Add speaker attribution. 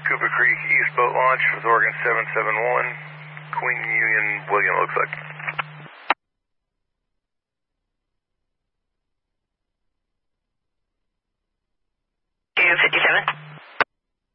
Speaker 1: Cooper Creek, East Boat Launch with Oregon 771, Queen Union, William, looks like.
Speaker 2: Two 57.